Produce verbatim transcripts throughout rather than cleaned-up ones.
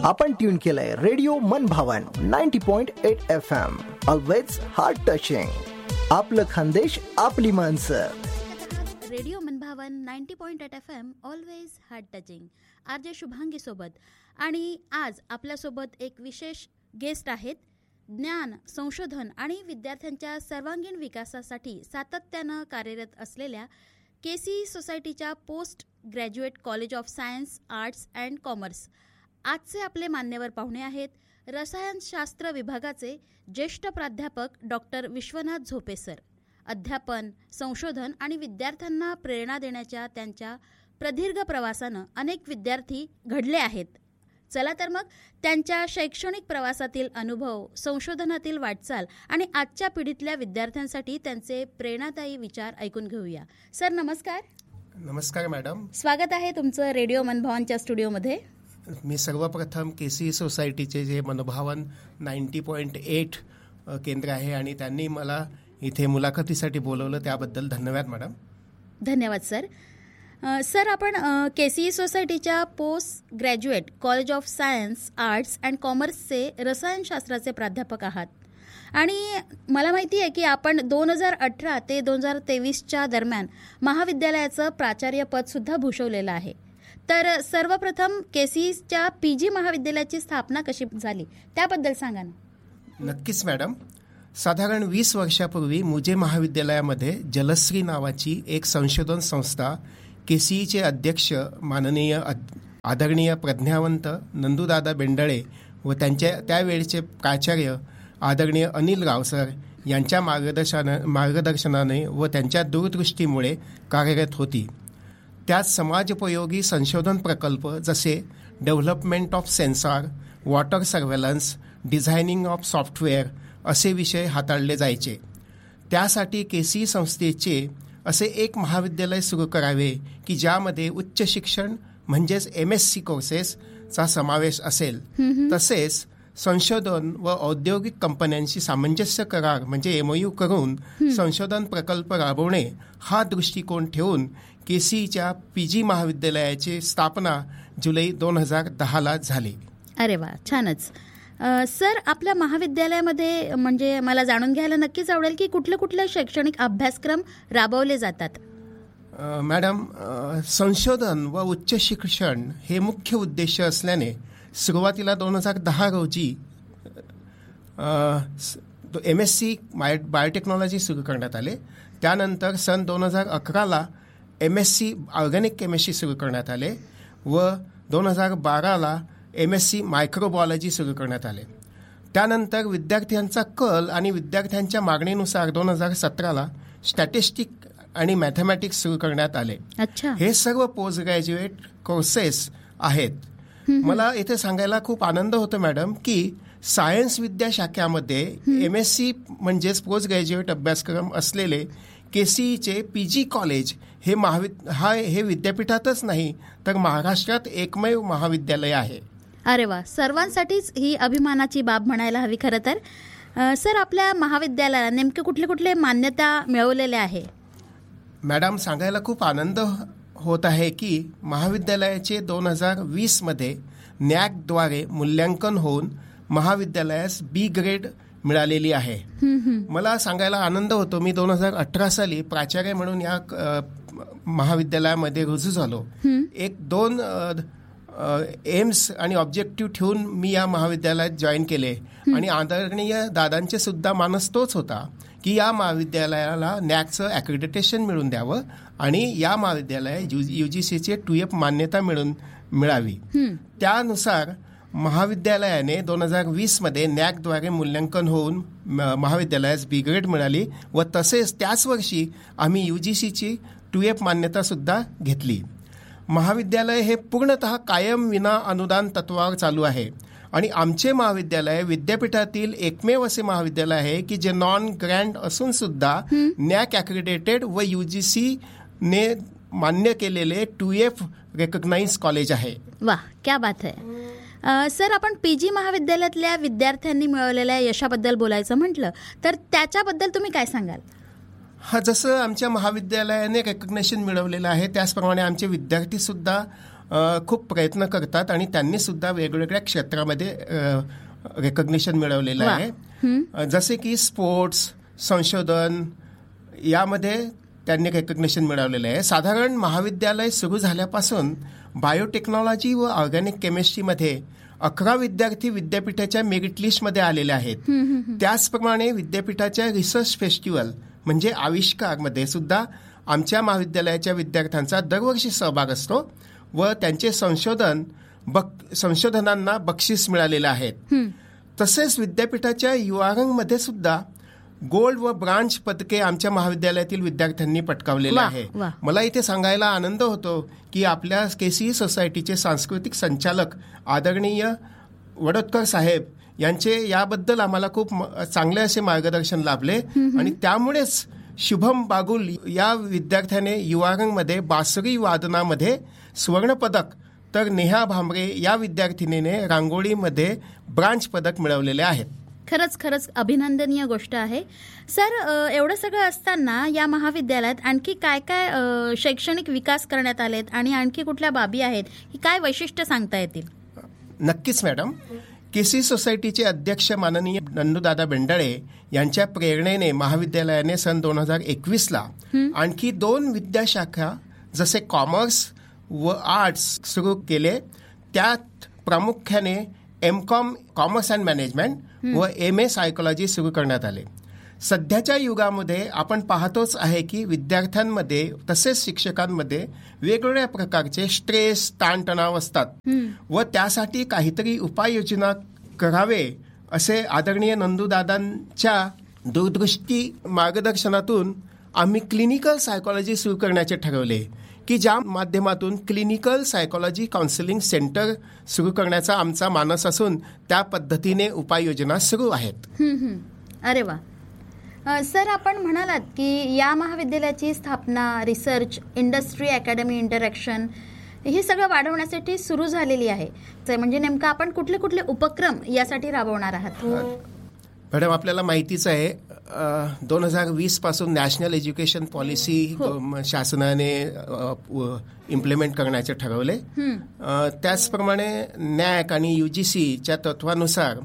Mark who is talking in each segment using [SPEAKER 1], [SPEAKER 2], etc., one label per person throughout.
[SPEAKER 1] आपण ट्यून केलंय रेडिओ मनभावन ninety point eight F M. Always heart touching. आपलं खानदेश आपली माणसं.
[SPEAKER 2] रेडिओ मनभावन ninety point eight F M. Always heart touching. R J Shubhangi सोबत. आणि आज आपल्यासोबत एक विशेष गेस्ट आहेत. ज्ञान, संशोधन आणि विद्यार्थ्यांच्या सर्वांगीण विकासासाठी सातत्यानं कार्यरत असलेल्या के सी सोसायटीच्या post graduate college of science, arts and commerce आजचे आपले मान्यवर पाहुणे आहेत. रसायनशास्त्र विभागाचे ज्येष्ठ प्राध्यापक डॉक्टर विश्वनाथ झोपे सर. अध्यापन, संशोधन आणि विद्यार्थ्यांना प्रेरणा देण्याच्या त्यांच्या प्रदीर्घ प्रवासानं अनेक विद्यार्थी घडले आहेत. चला तर मग त्यांच्या शैक्षणिक प्रवासातील अनुभव, संशोधनातील वाटचाल आणि आजच्या पिढीतल्या विद्यार्थ्यांसाठी त्यांचे प्रेरणादायी विचार ऐकून घेऊया. सर नमस्कार.
[SPEAKER 3] नमस्कार मॅडम.
[SPEAKER 2] स्वागत आहे तुमचं रेडिओ मनभावनच्या स्टुडिओमध्ये.
[SPEAKER 3] मी सर्वप्रथम के सी सोसायटीचे जे मनभावन नाईंटी पॉईंट एट केंद्र आहे आणि त्यांनी मला इथे मुलाखतीसाठी बोलवलं त्याबद्दल धन्यवाद मॅडम.
[SPEAKER 2] धन्यवाद सर. सर आपण के सी सोसायटीच्या post graduate college of science, arts and कॉमर्सचे रसायनशास्त्राचे प्राध्यापक आहात आणि मला माहिती आहे की आपण दोन हजार अठरा ते दोन हजार तेवीसच्या दरम्यान महाविद्यालयाचं प्राचार्यपदसुद्धा भूषवलेलं आहे. तर सर्वप्रथम के सीच्या पी जी महाविद्यालयाची स्थापना कशी झाली त्याबद्दल सांगा ना.
[SPEAKER 3] नक्कीच मॅडम. साधारण वीस वर्षापूर्वी मुजे महाविद्यालयामध्ये जलश्री नावाची एक संशोधन संस्था के सीचे अध्यक्ष माननीय आदरणीय प्रज्ञावंत नंदूदादा बेंडळे व त्यांच्या त्यावेळचे प्राचार्य आदरणीय अनिल राव सर यांच्या मार्गदर्शना मार्गदर्शनाने व त्यांच्या दूरदृष्टीमुळे कार्यरत होती. त्यात समाजोपयोगी संशोधन प्रकल्प जसे development of censor, water surveillance, designing of software असे विषय हाताळले जायचे. त्यासाठी के सी संस्थेचे असे एक महाविद्यालय सुरू करावे की ज्यामध्ये उच्च शिक्षण म्हणजेच एम एस सी कोर्सेसचा समावेश असेल. तसेच संशोधन व औद्योगिक कंपन्यांशी सामंजस्य करार म्हणजे एमओयू करून संशोधन प्रकल्प राबवणे हा दृष्टिकोन ठेवून के सीच्या पी जी महाविद्यालयाची स्थापना जुलै दोन हजार दहाला झाली.
[SPEAKER 2] अरे वा, छानच. सर आपल्या महाविद्यालयामध्ये म्हणजे मला जाणून घ्यायला नक्कीच आवडेल की कुठले कुठले शैक्षणिक अभ्यासक्रम राबवले जातात.
[SPEAKER 3] मॅडम, संशोधन व उच्च शिक्षण हे मुख्य उद्देश असल्याने सुरुवातीला दोन हजार दहा रोजी M S C bio biotechnology सुरू करण्यात आले. त्यानंतर सन दोन हजार अकराला M S C organic chemistry सुरू करण्यात आले व दोन हजार बाराला एम एस सी मायक्रोबायोलॉजी सुरू करण्यात आले. त्यानंतर विद्यार्थ्यांचा कल आणि विद्यार्थ्यांच्या मागणीनुसार दोन हजार सतराला स्टॅटिस्टिक आणि मॅथमॅटिक्स सुरू करण्यात आले.
[SPEAKER 2] अच्छा.
[SPEAKER 3] हे सर्व पोस्ट ग्रॅज्युएट कोर्सेस आहेत. मला इथे सांगायला खूप आनंद होतो मॅडम की सायन्स विद्या शाखेमध्ये एम एस सी म्हणजेच पोस्ट ग्रॅज्युएट अभ्यासक्रम असलेले के सीचे पी जी कॉलेज हे महाविद हा हे विद्यापीठातच नाही तर महाराष्ट्रात एकमेव महाविद्यालय आहे.
[SPEAKER 2] अरे वा, सर्वांसाठीच ही अभिमानाची बाब म्हणायला हवी खरं तर. सर आपल्या महाविद्यालयाला नेमके कुठले कुठले मान्यता मिळवलेल्या आहे.
[SPEAKER 3] मॅडम, सांगायला खूप आनंद होत आहे की महाविद्यालयाचे दोन हजार वीसमध्ये नॅकद्वारे मूल्यांकन होऊन महाविद्यालयास बी ग्रेड मिळालेली आहे. मला सांगायला आनंद होतो मी दोन हजार अठरा साली प्राचार्य म्हणून या महाविद्यालयामध्ये रुजू झालो. एक दोन एम्स आणि ऑब्जेक्टिव्ह ठेवून मी या महाविद्यालयात जॉईन केले आणि आदरणीय दादांचे सुद्धा मानस तोच होता की या महाविद्यालयाला नॅकचं ॲक्रेडिटेशन मिळून द्यावं आणि या महाविद्यालयात यू जी सीची टू एफ मान्यता मिळून मिळावी. त्यानुसार महाविद्यालयाने दोन हजार वीसमध्ये नॅकद्वारे मूल्यांकन होऊन महाविद्यालयास बी ग्रेड मिळाली व तसेच त्याच वर्षी आम्ही यू जी सीची टू एफ मान्यतासुद्धा घेतली. महाविद्यालय हे पूर्णतः कायम विना अनुदान तत्वावर चालू आहे आणि आमचे महाविद्यालय विद्यापीठातील एकमेव असे महाविद्यालय आहे की जे नॉन ग्रँट असून सुद्धा नॅक ॲक्रेडिटेड व यू जी सी ने मान्य केलेले टू एफ रेकग्नाइज कॉलेज आहे.
[SPEAKER 2] वा, क्या बात है. सर आपण पी जी महाविद्यालयातल्या विद्यार्थ्यांनी मिळवलेल्या यशाबद्दल बोलायचं म्हटलं तर त्याच्याबद्दल तुम्ही काय सांगाल.
[SPEAKER 3] हा, जसं आमच्या महाविद्यालयाने रेकग्नेशन मिळवलेलं आहे त्याचप्रमाणे आमचे विद्यार्थी सुद्धा खूप प्रयत्न करतात आणि त्यांनी सुद्धा वेगवेगळ्या क्षेत्रामध्ये रेकॉग्निशन मिळवलेलं आहे. जसे की स्पोर्ट्स, संशोधन यामध्ये त्यांनी रेकॉग्निशन मिळवलेलं आहे. साधारण महाविद्यालय सुरू झाल्यापासून बायोटेक्नॉलॉजी व ऑर्गॅनिक केमिस्ट्रीमध्ये अकरा विद्यार्थी विद्यापीठाच्या मेरिट लिस्टमध्ये आलेले आहेत. त्याचप्रमाणे विद्यापीठाच्या रिसर्च फेस्टिवल म्हणजे आविष्कारमध्ये सुद्धा आमच्या महाविद्यालयाच्या विद्यार्थ्यांचा दरवर्षी सहभाग असतो व त्यांचे संशोधन बक संशोधनांना बक्षीस मिळालेलं आहे. तसेच विद्यापीठाच्या युवारंगमध्ये सुद्धा गोल्ड व ब्रांच पदके आमच्या महाविद्यालयातील विद्यार्थ्यांनी पटकावलेले आहे. मला इथे सांगायला आनंद होतो की आपल्या केसी सोसायटीचे सांस्कृतिक संचालक आदरणीय वडोदकर साहेब यांचे याबद्दल आम्हाला खूप चांगले असे मार्गदर्शन लाभले आणि त्यामुळेच शुभम बागुल या विद्यार्थ्याने युवारंगमध्ये बासरी वादनामध्ये सुवर्णपदक तर नेहा भांबरे या विद्यार्थिनीने रांगोळीमध्ये ब्रांच पदक मिळवलेले आहेत.
[SPEAKER 2] खरंच खरंच अभिनंदनीय गोष्ट आहे. सर, एवढं सगळं असताना या महाविद्यालयात आणखी काय काय शैक्षणिक विकास करण्यात आलेत आणि आणखी कुठल्या बाबी आहेत, ही काय वैशिष्ट्य सांगता येतील?
[SPEAKER 3] नक्कीच मॅडम. केसी सोसायटीचे अध्यक्ष माननीय नंदूदादा बेंडळे यांच्या प्रेरणेने महाविद्यालयाने सन दोन हजार एकवीसला आणखी दोन विद्याशाखा जसे कॉमर्स व आर्ट्स सुरू केले. त्यात प्रामुख्याने M com commerce and management व एम ए सायकोलॉजी सुरू करण्यात आले. सध्याच्या युगामध्ये आपण पाहतोच आहे की विद्यार्थ्यांमध्ये तसेच शिक्षकांमध्ये वेगवेगळ्या प्रकारचे स्ट्रेस, ताणतणाव असतात व त्यासाठी काहीतरी उपाययोजना करावे असे आदरणीय नंदूदादांच्या दूरदृष्टी मार्गदर्शनातून आम्ही क्लिनिकल सायकोलॉजी सुरू करण्याचे ठरवले की ज्या माध्यमातून क्लिनिकल सायकोलॉजी काउन्सिलिंग सेंटर सुरू करण्याचा आमचा मानस असून त्या पद्धतीने उपाययोजना सुरू आहेत.
[SPEAKER 2] अरे वा. सर, आपण म्हणालात की या महाविद्यालयाची स्थापना, रिसर्च, इंडस्ट्री, अकॅडमी इंटरॅक्शन हे सगळं वाढवण्यासाठी सुरू झालेली आहे. म्हणजे नेमकं आपण कुठले कुठले उपक्रम यासाठी राबवणार आहात?
[SPEAKER 3] मॅडम, आपल्याला माहितीच आहे दोन हजार वीस पासून नॅशनल एज्युकेशन पॉलिसी शासनाने इम्प्लिमेंट करण्याचे ठरवले. त्याचप्रमाणे नॅक आणि युजीसीच्या तत्वानुसार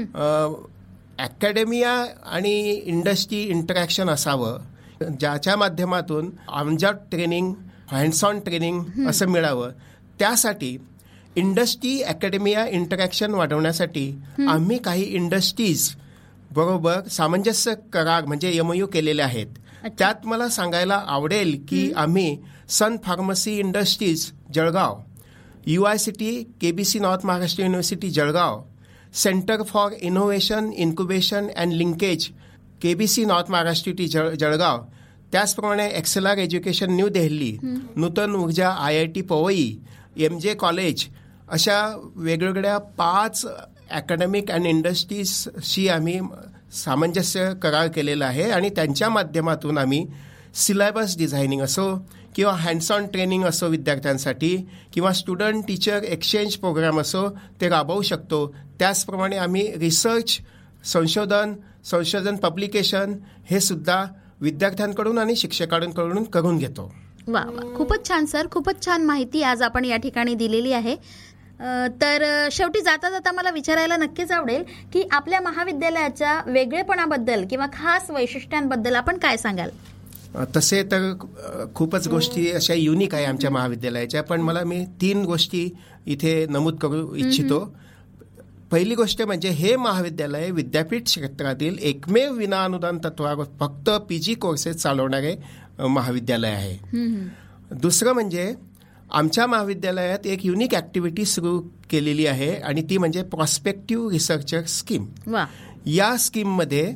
[SPEAKER 3] अकॅडेमिया आणि इंडस्ट्री इंटरॅक्शन असावं ज्याच्या माध्यमातून on job training, hands on training असं मिळावं. त्यासाठी इंडस्ट्री अकॅडेमिया इंटरॅक्शन वाढवण्यासाठी आम्ही काही इंडस्ट्रीज बरोबर सामंजस्य करार म्हणजे एमओयू केलेले आहेत. त्यात मला सांगायला आवडेल की आम्ही सन pharmacy industries Jalgaon, you I C T KBC north Maharashtra university Jalgaon, centre for innovation, incubation and linkage KBC north Maharashtra university Jalgaon, त्याचप्रमाणे एक्सेलर एज्युकेशन न्यू दिल्ली, नूतन ऊर्जा I I T Powai, M जे कॉलेज अशा वेगवेगळ्या पाच अकॅडमिक अँड इंडस्ट्रीजशी आम्ही सामंजस्य करार केलेला आहे आणि त्यांच्या माध्यमातून आम्ही सिलेबस डिझायनिंग असो किंवा हँड्स ऑन ट्रेनिंग असो विद्यार्थ्यांसाठी किंवा स्टुडंट टीचर एक्सचेंज प्रोग्राम असो ते राबवू शकतो. त्याचप्रमाणे आम्ही रिसर्च, संशोधन, संशोधन पब्लिकेशन हे सुद्धा विद्यार्थ्यांकडून आणि शिक्षकांकडून करून घेतो.
[SPEAKER 2] वा वा, खूपच छान सर, खूपच छान माहिती आज आपण या ठिकाणी दिलेली आहे. तर शेवटी जाता जाता मला विचारायला नक्कीच आवडेल की आपल्या महाविद्यालयाच्या वेगळेपणाबद्दल किंवा खास वैशिष्ट्यांबद्दल आपण काय सांगाल?
[SPEAKER 3] तसे तर खूपच गोष्टी अशा युनिक आहे आमच्या महाविद्यालयाच्या, पण मला मी तीन गोष्टी इथे नमूद करू इच्छितो. पहिली गोष्ट म्हणजे हे महाविद्यालय विद्यापीठ क्षेत्रातील एकमेव विनाअनुदान तत्वावर फक्त पीजी कोर्सेस चालवणारे महाविद्यालय आहे. दुसरं म्हणजे आमच्या महाविद्यालयात एक युनिक ऍक्टिव्हिटी सुरू केलेली आहे आणि ती म्हणजे प्रॉस्पेक्टिव्ह रिसर्चर स्कीम. या स्कीममध्ये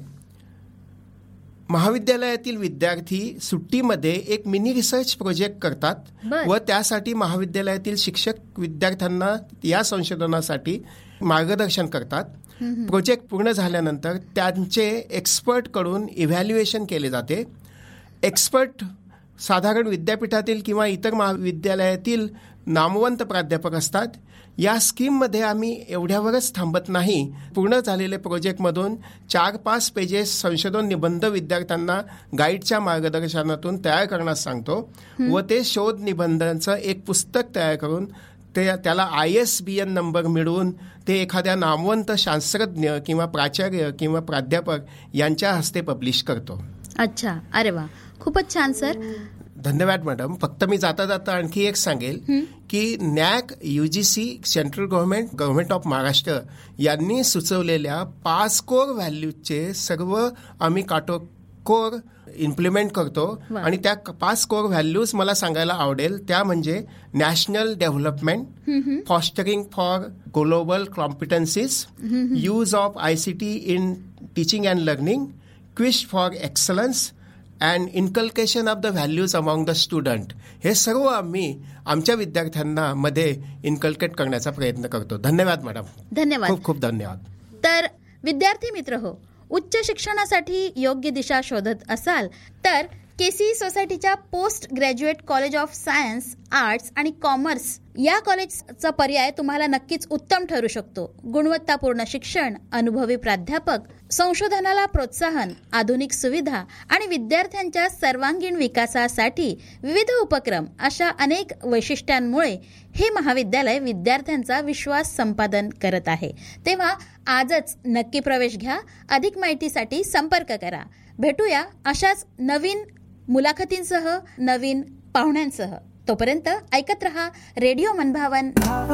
[SPEAKER 3] महाविद्यालयातील विद्यार्थी सुट्टीमध्ये एक मिनी रिसर्च प्रोजेक्ट करतात व त्यासाठी महाविद्यालयातील शिक्षक विद्यार्थ्यांना या संशोधनासाठी मार्गदर्शन करतात. प्रोजेक्ट पूर्ण झाल्यानंतर त्यांचे एक्सपर्टकडून इव्हॅल्युएशन केले जाते. एक्सपर्ट साधारण विद्यापीठातील किंवा इतर महाविद्यालयातील नामवंत प्राध्यापक असतात. या स्कीममध्ये आम्ही एवढ्यावरच थांबत नाही. पूर्ण झालेल्या प्रोजेक्टमधून चार पाच पेजेस संशोधन निबंध विद्यार्थ्यांना गाईडच्या मार्गदर्शनातून तयार करण्यास सांगतो व ते शोध निबंधांचं एक पुस्तक तयार करून ते त्याला I S B N number मिळवून ते एखाद्या नामवंत शास्त्रज्ञ किंवा प्राचार्य किंवा प्राध्यापक यांच्या हस्ते पब्लिश करतो.
[SPEAKER 2] अच्छा, अरे वा, खूपच छान सर.
[SPEAKER 3] धन्यवाद मॅडम. फक्त मी जाता जाता आणखी एक सांगेल की NAAC UGC central government government of Maharashtra यांनी सुचवलेल्या पाच कोर व्हॅल्यूजचे सर्व आम्ही काटेकोर इम्प्लिमेंट करतो. आणि त्या पाच कोर व्हॅल्यूज मला सांगायला आवडेल, त्या म्हणजे national development, fostering for global कॉम्पिटन्सीज, use of I C T in teaching and learning, क्विस्ट for excellence and इन्कल्केशन of the values among the student. हे सर्व आम्ही आमच्या विद्यार्थ्यांना मध्ये इन्कल्केट करण्याचा प्रयत्न करतो. धन्यवाद मॅडम.
[SPEAKER 2] धन्यवाद,
[SPEAKER 3] खूप खूप धन्यवाद.
[SPEAKER 2] तर विद्यार्थी मित्र हो, उच्च शिक्षणासाठी योग्य दिशा शोधत असाल तर केसी सोसायटीच्या post graduate college of science, arts आणि कॉमर्स या कॉलेजचा पर्याय तुम्हाला नक्कीच उत्तम ठरू शकतो. गुणवत्तापूर्ण शिक्षण, अनुभवी प्राध्यापक, संशोधनाला प्रोत्साहन, आधुनिक सुविधा आणि विद्यार्थ्यांच्या सर्वांगीण विकासासाठी विविध उपक्रम अशा अनेक वैशिष्ट्यांमुळे हे महाविद्यालय विद्यार्थ्यांचा विश्वास संपादन करत आहे. तेव्हा आजच नक्की प्रवेश घ्या. अधिक माहितीसाठी संपर्क करा. भेटूया अशाच नवीन मुलाखतींसह, नवीन पाहुण्यांसह. तोपर्यंत ऐकत रहा रेडिओ मनभावन.